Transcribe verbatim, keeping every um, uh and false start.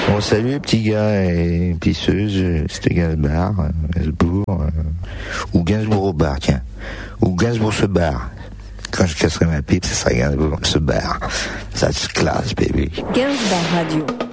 Bon, salut petits gars et pisseuses, c'était Gainsbourg, Gainsbourg, euh, ou Gainsbourg au bar, tiens, ou Gainsbourg se barre. Quand je casserai ma pipe, ce sera Gainsbourg se barre. Ça se classe, bébé. Gainsbourg Radio.